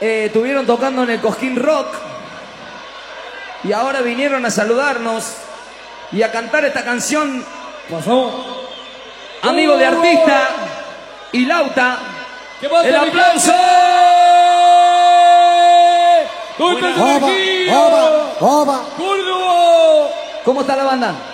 estuvieron tocando en el Cosquín Rock y ahora vinieron a saludarnos y a cantar esta canción. Pasó. Amigo de artista y Lauta. ¡El aplauso! ¿Dónde está el Córdoba. ¿Cómo está la banda?